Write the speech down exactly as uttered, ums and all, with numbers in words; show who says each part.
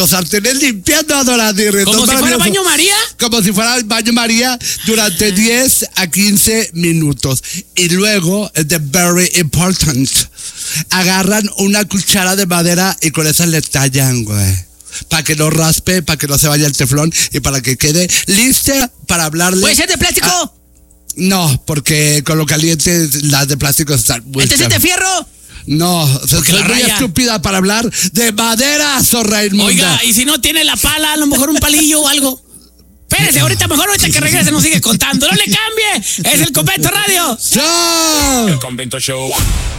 Speaker 1: los sartenes limpiando a Doradir.
Speaker 2: ¿Como si fuera baño María?
Speaker 1: Como si fuera baño María durante diez a quince minutos. Y luego, the very important, agarran una cuchara de madera y con esa le tallan, güey. Para que no raspe, para que no se vaya el teflón y para que quede lista para hablarle.
Speaker 2: ¿Puede ser de plástico?
Speaker 1: A... No, porque con lo caliente las de plástico están muy...
Speaker 2: ¿Este es de fierro?
Speaker 1: No, es que
Speaker 2: la
Speaker 1: muy
Speaker 2: raya.
Speaker 1: estúpida para hablar de madera, zorra inmunda.
Speaker 2: Oiga, y si no tiene la pala, a lo mejor un palillo o algo. Espérese, ahorita mejor ahorita que regrese nos sigue contando. ¡No le cambie! ¡Es el Convento Radio!
Speaker 1: ¡Chao!
Speaker 3: El Convento Show.